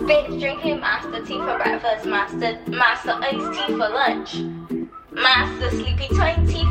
Binge drinking, master tea for breakfast, master iced tea for lunch, master sleepy 20